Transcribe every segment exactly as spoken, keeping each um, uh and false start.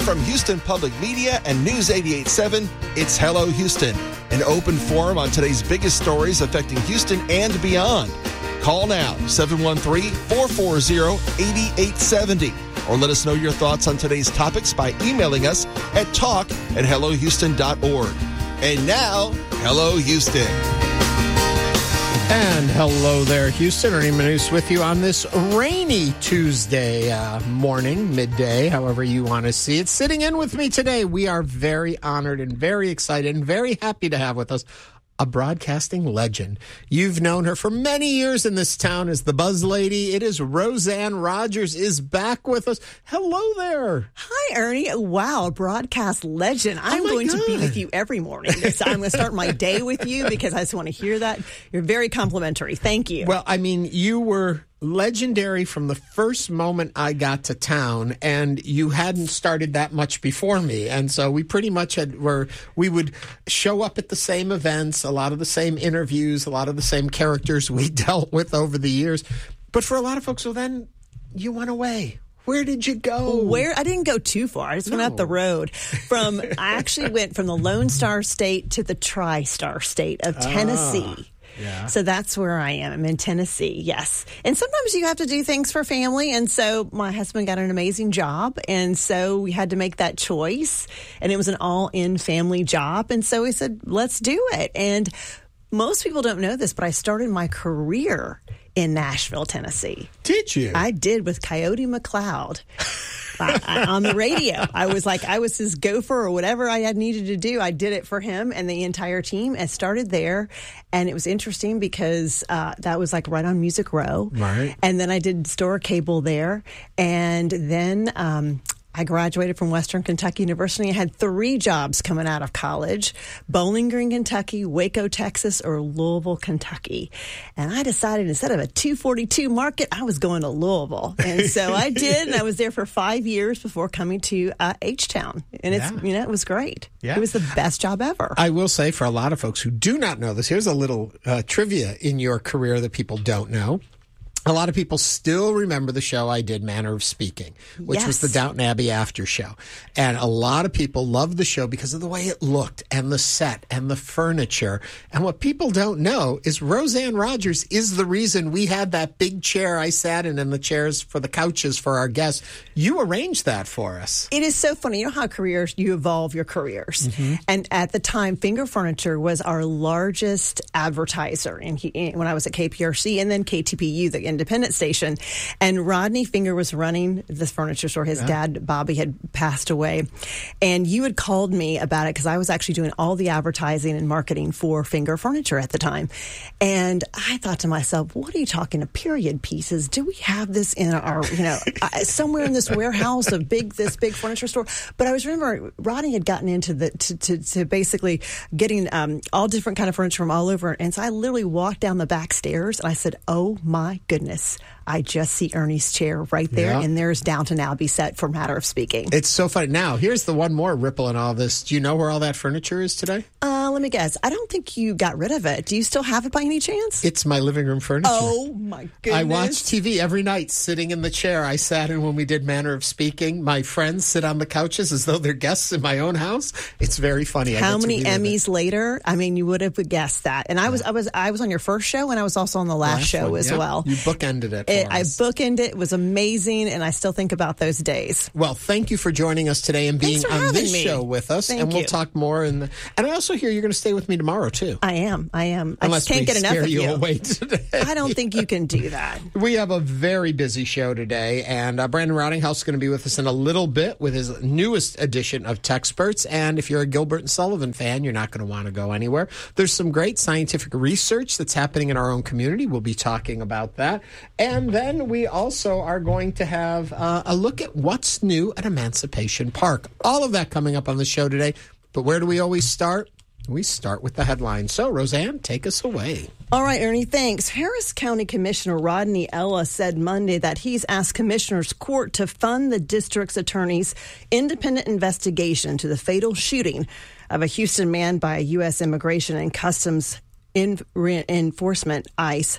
from Houston Public Media and News eighty-eight point seven, it's Hello Houston, an open forum on today's biggest stories affecting Houston and beyond. Call now, seven one three, four four zero, eight eight seven zero, or let us know your thoughts on today's topics by emailing us at talk at hello houston dot org. And now, Hello Houston. And hello there, Houston. Ernie Manus with you on this rainy Tuesday uh, morning, midday, however you want to see it. Sitting in with me today, we are very honored and very excited and very happy to have with us a broadcasting legend. You've known her for many years in this town as the Buzz Lady. It is Roseanne Rogers is back with us. Hello there. Hi, Ernie. Wow, broadcast legend. I'm oh going God. to be with you every morning. So I'm going to start my day with you because I just want to hear that. You're very complimentary. Thank you. Well, I mean, you were legendary from the first moment I got to town, and you hadn't started that much before me. And so we pretty much had were we would show up at the same events, a lot of the same interviews, a lot of the same characters we dealt with over the years. But for a lot of folks, well, then you went away. Where did you go? Where? I didn't go too far. I just No. went up the road. From I actually went from the Lone Star State to the Tri-Star State of Tennessee. Ah. Yeah. So that's where I am. I'm in Tennessee, yes. And sometimes you have to do things for family. And so my husband got an amazing job. And so we had to make that choice. And it was an all-in family job. And so we said, let's do it. And most people don't know this, but I started my career in Nashville, Tennessee. Did you? I did with Coyote McLeod. I, I, on the radio. I was like, I was his gopher or whatever I had needed to do. I did it for him and the entire team and started there. And it was interesting because uh, that was like right on Music Row. Right. And then I did store cable there. And then um, I graduated from Western Kentucky University. I had three jobs coming out of college: Bowling Green, Kentucky, Waco, Texas, or Louisville, Kentucky. And I decided instead of a two forty-two market, I was going to Louisville. And so I did, and I was there for five years before coming to uh, H-Town. And it's, Yeah. you know, it was great. Yeah. It was the best job ever. I will say, for a lot of folks who do not know this, here's a little uh, trivia in your career that people don't know. A lot of people still remember the show I did, Manner of Speaking, which Yes. was the Downton Abbey after show. And a lot of people loved the show because of the way it looked and the set and the furniture. And what people don't know is Roseanne Rogers is the reason we had that big chair I sat in and the chairs for the couches for our guests. You arranged that for us. It is so funny. You know how careers, you evolve your careers. Mm-hmm. And at the time, Finger Furniture was our largest advertiser in, in, when I was at K P R C and then K T P U, the independent station. And Rodney Finger was running this furniture store. His Yeah. dad, Bobby, had passed away. And you had called me about it because I was actually doing all the advertising and marketing for Finger Furniture at the time. And I thought to myself, what are you talking to period pieces? Do we have this in our, you know, somewhere in this warehouse of big, this big furniture store? But I was remember Rodney had gotten into the, to, to, to basically getting um, all different kind of furniture from all over. And so I literally walked down the back stairs and I said, oh my goodness, I just see Ernie's chair right there. Yeah. And there's Downton Abbey set for Matter of Speaking. It's so funny. Now, here's the one more ripple in all this. Do you know where all that furniture is today? Uh, let me guess. I don't think you got rid of it. Do you still have it by any chance? It's my living room furniture. Oh, my goodness. I watch T V every night sitting in the chair I sat in when we did Manner of Speaking. My friends sit on the couches as though they're guests in my own house. It's very funny. I How get to many relive Emmys it. later? I mean, you would have guessed that. And I was, I was, I was on your first show, and I was also on the last, Last show one, as yeah. well. You bookended it for It, I us. bookended it. It was amazing, and I still think about those days. Well, thank you for joining us today and being Thanks for on having this me. show with us. Thank and we'll you. talk more. In the, and I also hear you're going to stay with me tomorrow, too. I am. I am. Unless I just can't we get enough scare of you you. away today. I don't think you can do that. We have a very busy show today, and uh, Brandon Rottinghouse is going to be with us in a little bit with his newest edition of Techsperts. And if you're a Gilbert and Sullivan fan, you're not going to want to go anywhere. There's some great scientific research that's happening in our own community. We'll be talking about that. And then we also are going to have uh, a look at what's new at Emancipation Park. All of that coming up on the show today. But where do we always start? We start with the headline. So, Roseanne, take us away. All right, Ernie, thanks. Harris County Commissioner Rodney Ella said Monday that he's asked Commissioner's Court to fund the district's attorney's independent investigation to the fatal shooting of a Houston man by U S Immigration and Customs in, Enforcement, ICE,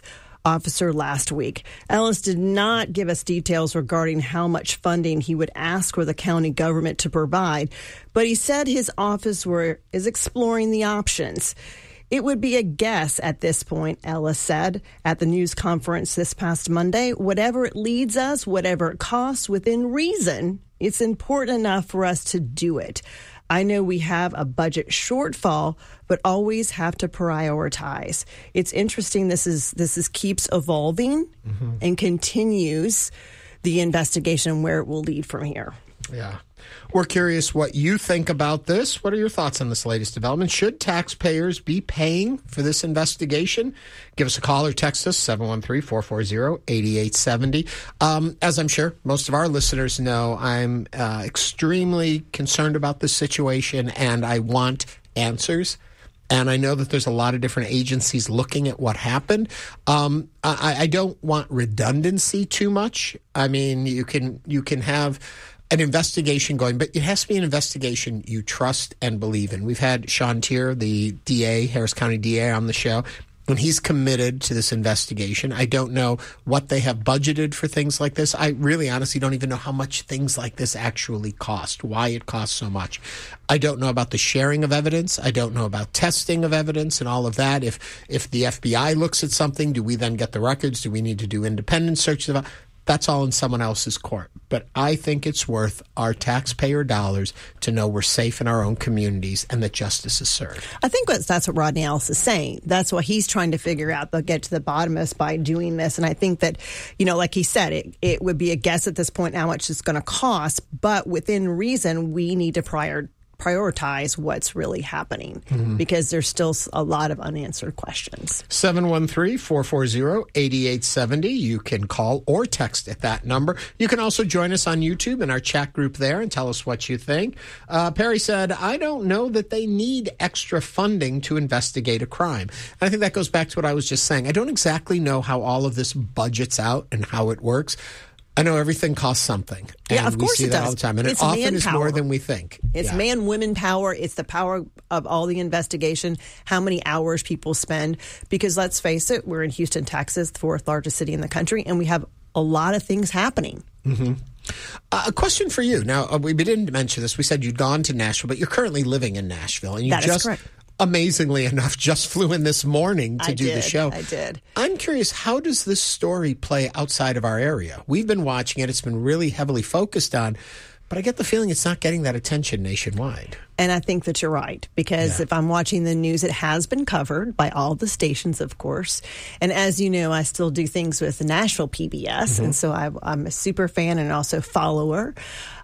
officer last week. Ellis did not give us details regarding how much funding he would ask for the county government to provide, but he said his office were, is exploring the options. It would be a guess at this point, Ellis said at the news conference this past Monday. Whatever it leads us, whatever it costs, within reason, it's important enough for us to do it. I know we have a budget shortfall, but always have to prioritize. It's interesting. This is this is keeps evolving mm-hmm. and continues the investigation where it will lead from here. Yeah. We're curious what you think about this. What are your thoughts on this latest development? Should taxpayers be paying for this investigation? Give us a call or text us, seven one three, four four zero, eight eight seven zero. Um, as I'm sure most of our listeners know, I'm uh, extremely concerned about this situation, and I want answers. And I know that there's a lot of different agencies looking at what happened. Um, I, I don't want redundancy too much. I mean, you can you can have an investigation going, but it has to be an investigation you trust and believe in. We've had Sean Tier, the D A, Harris County D A, on the show, and he's committed to this investigation. I don't know what they have budgeted for things like this. I really honestly don't even know how much things like this actually cost, why it costs so much. I don't know about the sharing of evidence. I don't know about testing of evidence and all of that. If if the F B I looks at something, do we then get the records? Do we need to do independent searches? That's all in someone else's court. But I think it's worth our taxpayer dollars to know we're safe in our own communities and that justice is served. I think that's, that's what Rodney Ellis is saying. That's what he's trying to figure out. They'll get to the bottom of this by doing this. And I think that, you know, like he said, it, it would be a guess at this point how much it's going to cost. But within reason, we need to prior prioritize what's really happening mm-hmm. because there's still a lot of unanswered questions. seven one three, four four zero, eight eight seven zero. You can call or text at that number. You can also join us on YouTube in our chat group there and tell us what you think. Uh, Perry said, I don't know that they need extra funding to investigate a crime. And I think that goes back to what I was just saying. I don't exactly know how all of this budgets out and how it works. I know everything costs something. And yeah, of course we see it that does. all the time. And it's it often manpower. is more than we think. It's yeah. man, women power. It's the power of all the investigation, how many hours people spend. Because let's face it, we're in Houston, Texas, the fourth largest city in the country, and we have a lot of things happening. Mm-hmm. Uh, a question for you. Now, uh, we didn't mention this. We said you'd gone to Nashville, but you're currently living in Nashville. And you that just, is correct. Amazingly enough, just flew in this morning to I do did, the show. I did. I'm curious, how does this story play outside of our area? We've been watching it. It's been really heavily focused on, but I get the feeling it's not getting that attention nationwide. And I think that you're right, because yeah. if I'm watching the news, it has been covered by all the stations, of course. And as you know, I still do things with the Nashville P B S. Mm-hmm. And so I, I'm a super fan and also follower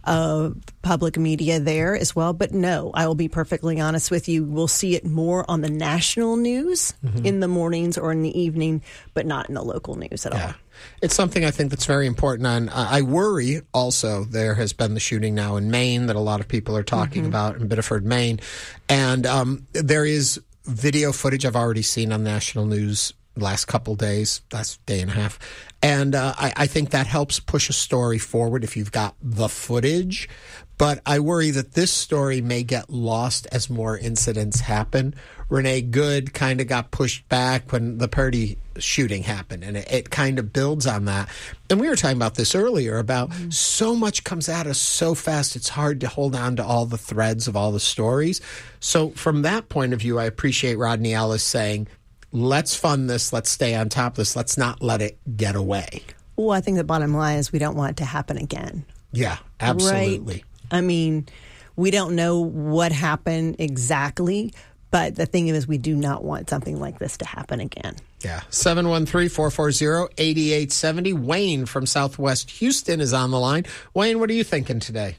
of public media there as well. But no, I will be perfectly honest with you. We'll see it more on the national news mm-hmm. in the mornings or in the evening, but not in the local news at yeah. all. It's something I think that's very important. And uh, I worry also there has been the shooting now in Maine that a lot of people are talking mm-hmm. about in Biddeford, Maine. And um, there is video footage I've already seen on national news last couple days, last day and a half. And uh, I, I think that helps push a story forward if you've got the footage. But I worry that this story may get lost as more incidents happen. Renee Good kind of got pushed back when the Purdy shooting happened, and it, it kind of builds on that. And we were talking about this earlier about mm-hmm. so much comes at us so fast, it's hard to hold on to all the threads of all the stories. So from that point of view, I appreciate Rodney Ellis saying, let's fund this, let's stay on top of this, let's not let it get away. Well, I think the bottom line is we don't want it to happen again. Yeah, absolutely. Right? I mean, we don't know what happened exactly, but the thing is we do not want something like this to happen again. Yeah. seven one three, four four zero, eight eight seven zero. Wayne from Southwest Houston is on the line. Wayne, what are you thinking today?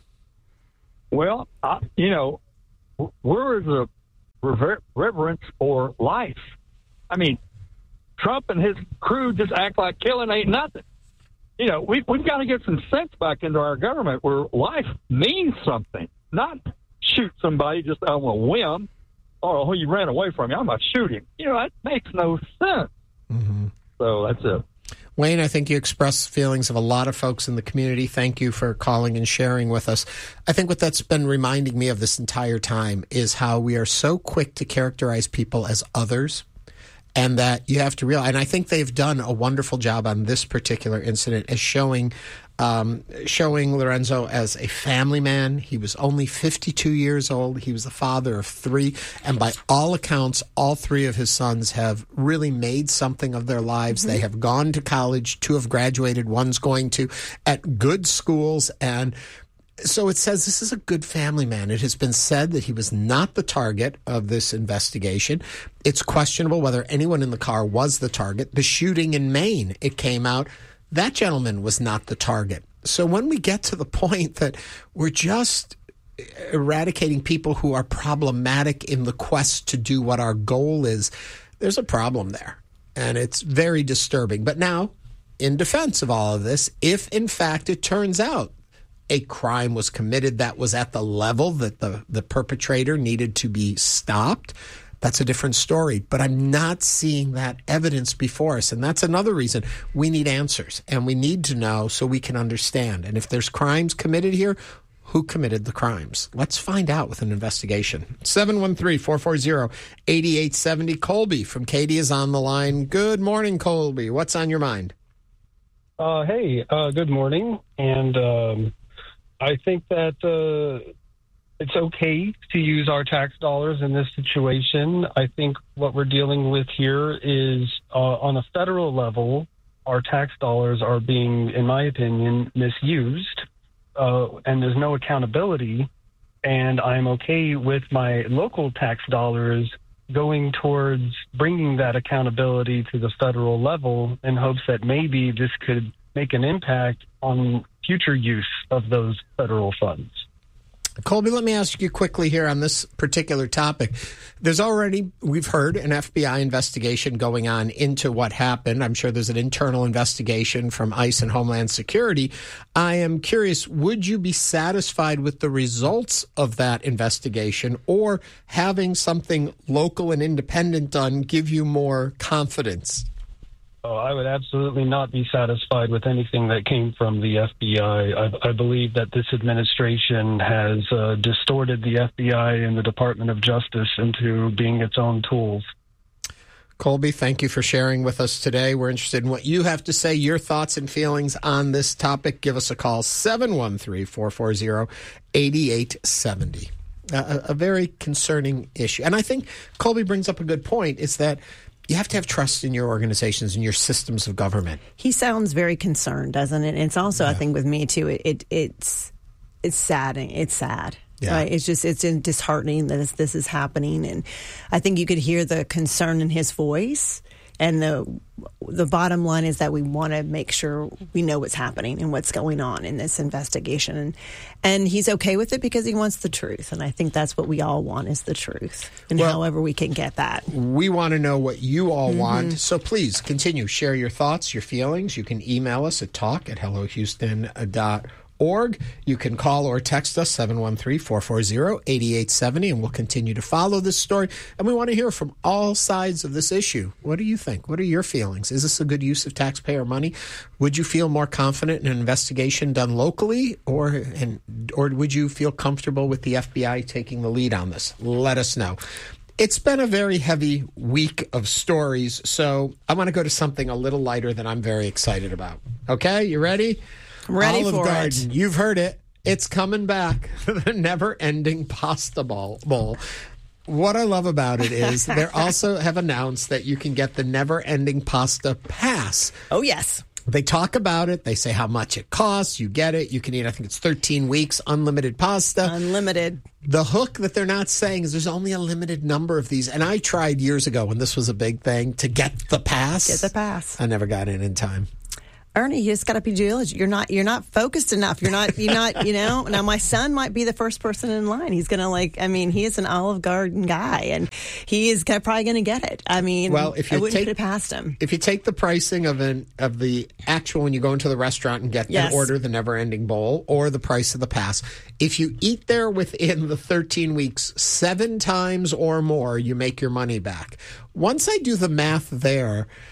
Well, I, you know, where is the rever- reverence for life? I mean, Trump and his crew just act like killing ain't nothing. You know, we, we've got to get some sense back into our government where life means something, not shoot somebody just on a whim. Oh, he ran away from me, I'm going to shoot him. You know, that makes no sense. Mm-hmm. So that's it. Wayne, I think you express feelings of a lot of folks in the community. Thank you for calling and sharing with us. I think what that's been reminding me of this entire time is how we are so quick to characterize people as others And that you have to realize, and I think they've done a wonderful job on this particular incident as showing um, showing Lorenzo as a family man. He was only fifty-two years old. He was the father of three. And by all accounts, all three of his sons have really made something of their lives. Mm-hmm. They have gone to college. Two have graduated. One's going to at good schools. And so it says this is a good family man. It has been said that he was not the target of this investigation. It's questionable whether anyone in the car was the target. The shooting in Maine, it came out, that gentleman was not the target. So when we get to the point that we're just eradicating people who are problematic in the quest to do what our goal is, there's a problem there. And it's very disturbing. But now, in defense of all of this, if in fact it turns out a crime was committed that was at the level that the, the perpetrator needed to be stopped, that's a different story. But I'm not seeing that evidence before us. And that's another reason we need answers. And we need to know so we can understand. And if there's crimes committed here, who committed the crimes? Let's find out with an investigation. seven one three, four four zero, eight eight seven zero. Colby from Katy is on the line. Good morning, Colby. What's on your mind? Uh, hey, uh, good morning. And um, I think that uh, it's okay to use our tax dollars in this situation. I think what we're dealing with here is uh, on a federal level, our tax dollars are being, in my opinion, misused, uh, and there's no accountability. And I'm okay with my local tax dollars going towards bringing that accountability to the federal level in hopes that maybe this could make an impact on future use of those federal funds. Colby, let me ask you quickly here on this particular topic. There's already, we've heard, an F B I investigation going on into what happened. I'm sure there's an internal investigation from ICE and Homeland Security. I am curious, would you be satisfied with the results of that investigation, or having something local and independent done give you more confidence? Oh, I would absolutely not be satisfied with anything that came from the F B I. I, I believe that this administration has uh, distorted the F B I and the Department of Justice into being its own tools. Colby, thank you for sharing with us today. We're interested in what you have to say, your thoughts and feelings on this topic. Give us a call, seven one three, four four zero, eight eight seven zero. A, a very concerning issue. And I think Colby brings up a good point, is that you have to have trust in your organizations and your systems of government. He sounds very concerned, doesn't it? And it's also, yeah. I think, with me too. It, it it's it's sad. It's sad. Yeah. Right? It's just it's disheartening that this, this is happening, and I think you could hear the concern in his voice. And the the bottom line is that we want to make sure we know what's happening and what's going on in this investigation. And and he's okay with it because he wants the truth. And I think that's what we all want, is the truth. And well, however we can get that. We want to know what you all mm-hmm. want. So please continue. Share your thoughts, your feelings. You can email us at talk at hello houston dot org. You can call or text us, seven one three, four four zero, eight eight seven zero, and we'll continue to follow this story. And we want to hear from all sides of this issue. What do you think? What are your feelings? Is this a good use of taxpayer money? Would you feel more confident in an investigation done locally, or and, or would you feel comfortable with the F B I taking the lead on this? Let us know. It's been a very heavy week of stories, so I want to go to something a little lighter that I'm very excited about. Okay, you ready? I'm ready Olive for Garden. it. You've heard it. It's coming back. The never-ending pasta bowl. What I love about it is they also have announced that you can get the never-ending pasta pass. Oh, yes. They talk about it. They say how much it costs. You get it. You can eat, I think it's thirteen weeks, unlimited pasta. Unlimited. The hook that they're not saying is there's only a limited number of these. And I tried years ago when this was a big thing to get the pass. Get the pass. I never got in in time. Ernie, you just got to be diligent. You're not, you're not focused enough. You're not, you're not, you know. Now, my son might be the first person in line. He's gonna like. I mean, he is an Olive Garden guy, and he is gonna, probably going to get it. I mean, well, if you I wouldn't take, put it past him. If you take the pricing of an of the actual when you go into the restaurant and get yes. and order the never-ending bowl, or the price of the pass, if you eat there within the thirteen weeks seven times or more, you make your money back. Once I do the math there,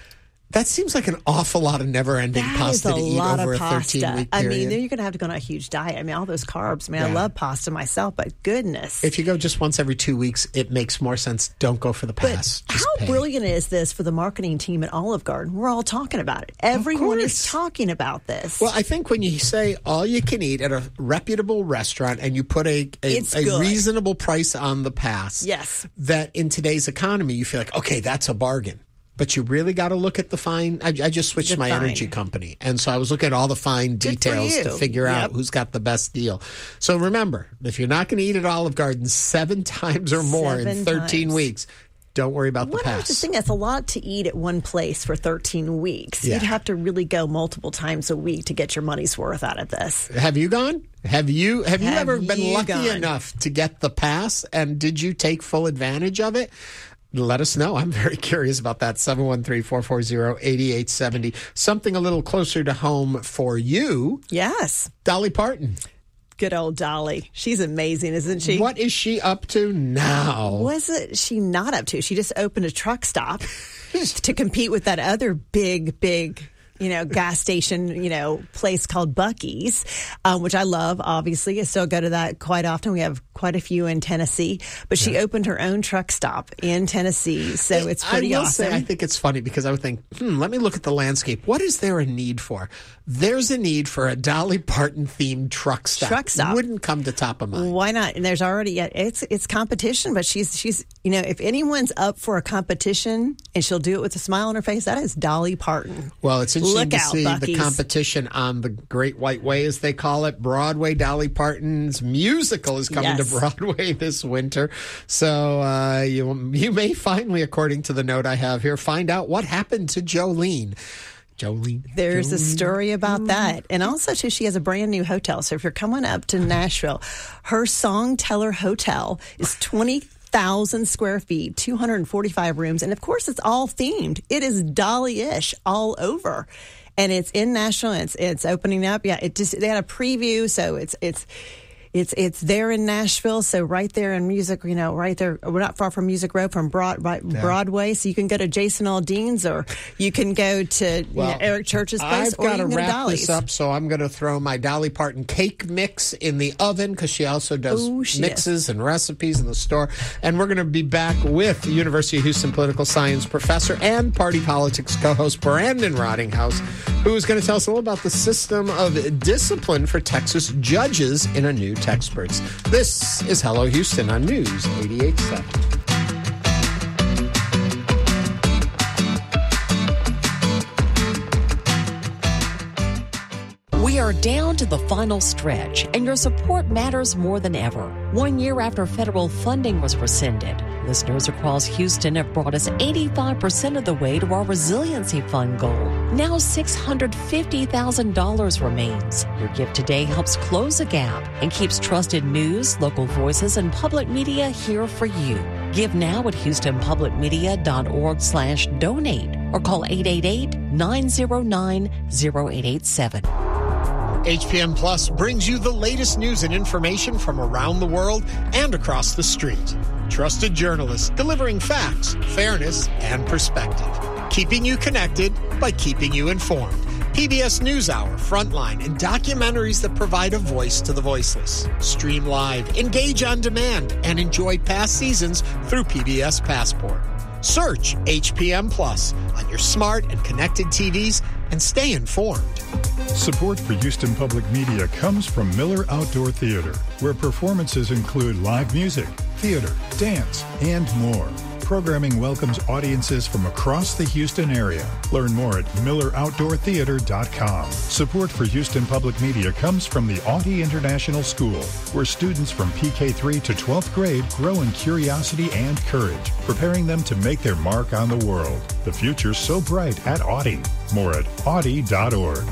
That seems like an awful lot of never-ending That pasta is a to eat lot over of a pasta. thirteen-week I period. mean, then you're going to have to go on a huge diet. I mean, all those carbs. I mean, I Yeah. love pasta myself, but goodness. If you go just once every two weeks, it makes more sense. Don't go for the But pass. Just how pay. brilliant is this for the marketing team at Olive Garden? We're all talking about it. Everyone is course. talking about this. Well, I think when you say all you can eat at a reputable restaurant and you put a, a, It's a good. reasonable price on the pass, Yes. that in today's economy, you feel like, okay, that's a bargain. But you really got to look at the fine. I, I just switched The my fine. energy company. And so I was looking at all the fine Good for details to you. figure out Yep. who's got the best deal. So remember, if you're not going to eat at Olive Garden seven times or more in Seven thirteen times. weeks, don't worry about What the I was pass. just thinking, that's a lot to eat at one place for thirteen weeks. Yeah. You'd have to really go multiple times a week to get your money's worth out of this. Have you gone? Have you have you Have ever been you lucky gone? enough to get the pass? And did you take full advantage of it? Let us know. I'm very curious about that. seven one three, four four zero, eight eight seven zero. Something a little closer to home for you, Yes. Dolly Parton. Good old Dolly. She's amazing, isn't she? What is she up to now? was it she not up to? She just opened a truck stop to compete with that other big, big, you know, gas station, you know, place called Buc-ee's, um, which I love, obviously. I still go to that quite often. We have quite a few in Tennessee. But she Yeah. opened her own truck stop in Tennessee. So it's pretty I will awesome. say, I think it's funny because I would think, hmm, let me look at the landscape. What is there a need for? There's a need for a Dolly Parton themed truck stop. Truck stop. Wouldn't come to top of mind. Why not? And there's already it's it's competition, but she's she's you know, if anyone's up for a competition and she'll do it with a smile on her face, that is Dolly Parton. Well, it's interesting Look to out, see the Buc-ee's. competition on the Great White Way, as they call it. Broadway, Dolly Parton's musical is coming Yes. to Broadway this winter. So uh, you, you may finally, according to the note I have here, find out what happened to Jolene. Jolene. There's a Jolene. story about that. And also, too, she has a brand new hotel. So if you're coming up to Nashville, her Song Teller Hotel is twenty thousand square feet, two hundred forty-five rooms. And of course, it's all themed. It is Dolly-ish all over. And it's in Nashville. It's it's opening up. Yeah, it just they had a preview, so it's it's it's it's there in Nashville. So right there in Music, you know, right there. We're not far from Music Row from Broad, right, Yeah. Broadway. So you can go to Jason Aldean's, or you can go to you know, Eric Church's place, I've or you got to can go to wrap Dolly's. this up, so I'm going to throw my Dolly Parton cake mix in the oven because she also does Ooh, she mixes and recipes in the store. And we're going to be back with the University of Houston political science professor and party politics co-host Brandon Rottinghouse, who is going to tell us a little about the system of discipline for Texas judges in a new Texperts. This is Hello Houston on News eighty-eight point seven. We are down to the final stretch, and your support matters more than ever. One year after federal funding was rescinded, listeners across Houston have brought us eighty-five percent of the way to our Resiliency Fund goal. Now six hundred fifty thousand dollars remains. Your gift today helps close a gap and keeps trusted news, local voices, and public media here for you. Give now at houstonpublicmedia.org slash donate or call eight eight eight, nine zero nine, zero eight eight seven. H P M Plus brings you the latest news and information from around the world and across the street. Trusted journalists delivering facts, fairness, and perspective. Keeping you connected by keeping you informed. P B S NewsHour, Frontline, and documentaries that provide a voice to the voiceless. Stream live, engage on demand, and enjoy past seasons through P B S Passport. Search H P M Plus on your smart and connected T Vs and stay informed. Support for Houston Public Media comes from Miller Outdoor Theater, where performances include live music, theater, dance, and more. Programming welcomes audiences from across the Houston area. Learn more at miller outdoor theater dot com. Support for Houston Public Media comes from the Audie International School, where students from P K three to twelfth grade grow in curiosity and courage, preparing them to make their mark on the world. The future's so bright at Audie. More at audie dot org.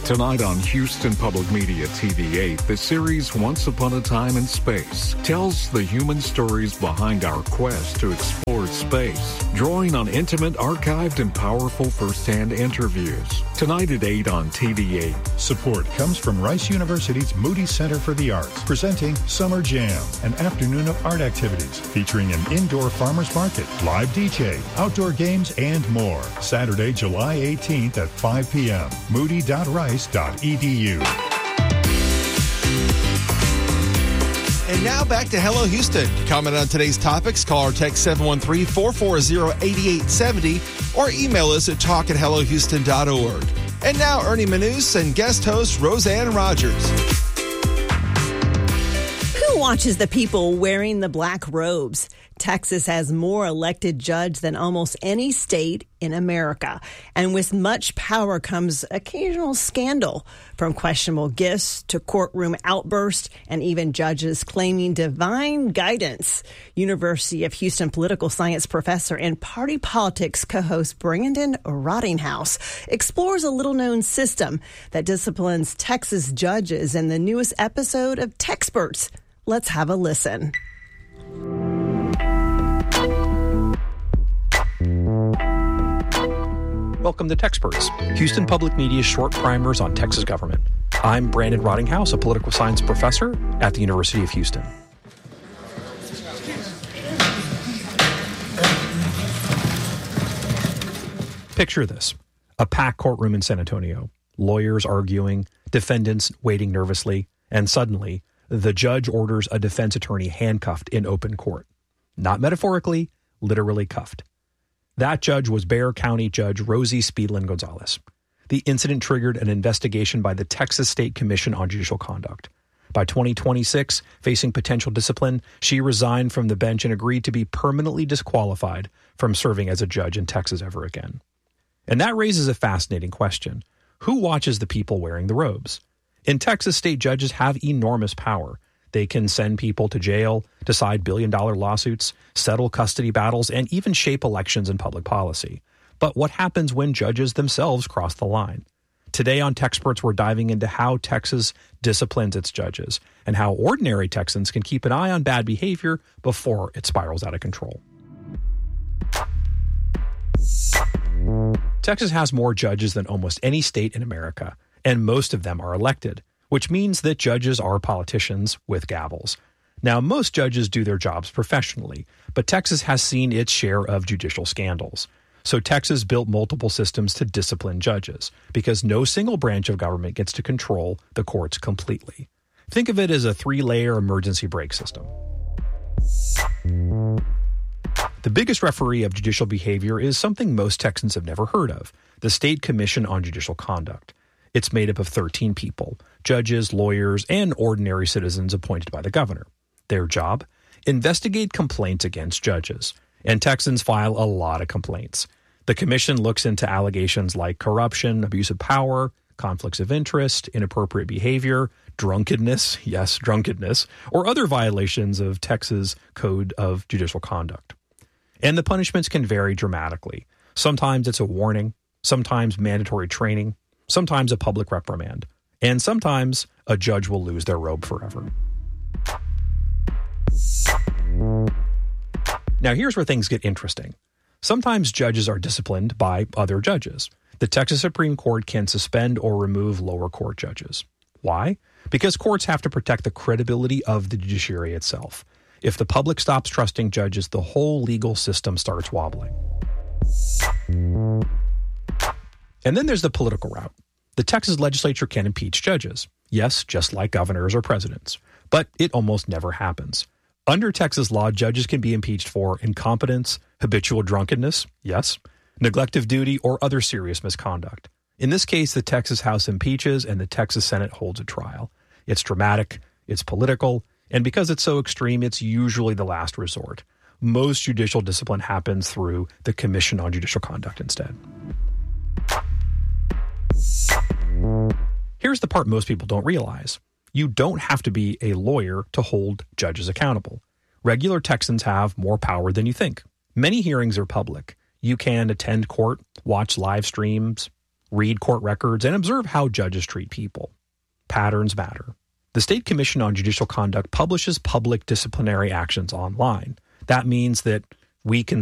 Tonight on Houston Public Media T V eight, the series Once Upon a Time in Space tells the human stories behind our quest to explore space, drawing on intimate, archived, and powerful first-hand interviews. Tonight at eight on T V eight. Support comes from Rice University's Moody Center for the Arts, presenting Summer Jam, an afternoon of art activities featuring an indoor farmers market, live D J, outdoor games, and more. Saturday, July eighteenth at five p.m. moody dot rice dot e d u. And now back to Hello Houston. To comment on today's topics, call or text seven one three, four four zero, eight eight seven zero or email us at talk at hello houston dot org. And now Ernie Manous and guest host Roseanne Rogers. Who watches the people wearing the black robes? Texas has more elected judges than almost any state in America. And with much power comes occasional scandal, from questionable gifts to courtroom outbursts and even judges claiming divine guidance. University of Houston political science professor and party politics co-host Brandon Rottinghouse explores a little-known system that disciplines Texas judges in the newest episode of Texperts. Let's have a listen. Welcome to Texperts, Houston Public Media's short primers on Texas government. I'm Brandon Rottinghouse, a political science professor at the University of Houston. Picture this: a packed courtroom in San Antonio, lawyers arguing, defendants waiting nervously, and suddenly, the judge orders a defense attorney handcuffed in open court. Not metaphorically, literally cuffed. That judge was Bexar County Judge Rosie Speedlin Gonzalez. The incident triggered an investigation by the Texas State Commission on Judicial Conduct. By twenty twenty-six, facing potential discipline, she resigned from the bench and agreed to be permanently disqualified from serving as a judge in Texas ever again. And that raises a fascinating question. Who watches the people wearing the robes? In Texas, state judges have enormous power. They can send people to jail, decide billion-dollar lawsuits, settle custody battles, and even shape elections and public policy. But what happens when judges themselves cross the line? Today on Texperts, we're diving into how Texas disciplines its judges and how ordinary Texans can keep an eye on bad behavior before it spirals out of control. Texas has more judges than almost any state in America, and most of them are elected, which means that judges are politicians with gavels. Now, most judges do their jobs professionally, but Texas has seen its share of judicial scandals. So Texas built multiple systems to discipline judges, because no single branch of government gets to control the courts completely. Think of it as a three-layer emergency brake system. The biggest referee of judicial behavior is something most Texans have never heard of: the State Commission on Judicial Conduct. It's made up of thirteen people, judges, lawyers, and ordinary citizens appointed by the governor. Their job? Investigate complaints against judges. And Texans file a lot of complaints. The commission looks into allegations like corruption, abuse of power, conflicts of interest, inappropriate behavior, drunkenness, yes, drunkenness, or other violations of Texas Code of Judicial Conduct. And the punishments can vary dramatically. Sometimes it's a warning, sometimes mandatory training, sometimes a public reprimand, and sometimes a judge will lose their robe forever. Now, here's where things get interesting. Sometimes judges are disciplined by other judges. The Texas Supreme Court can suspend or remove lower court judges. Why? Because courts have to protect the credibility of the judiciary itself. If the public stops trusting judges, the whole legal system starts wobbling. And then there's the political route. The Texas legislature can impeach judges. Yes, just like governors or presidents. But it almost never happens. Under Texas law, judges can be impeached for incompetence, habitual drunkenness, yes, neglect of duty, or other serious misconduct. In this case, the Texas House impeaches and the Texas Senate holds a trial. It's dramatic, it's political, and because it's so extreme, it's usually the last resort. Most judicial discipline happens through the Commission on Judicial Conduct instead. Here's the part most people don't realize. You don't have to be a lawyer to hold judges accountable. Regular Texans have more power than you think. Many hearings are public. You can attend court, watch live streams, read court records, and observe how judges treat people. Patterns matter. The State Commission on Judicial Conduct publishes public disciplinary actions online. That means that we can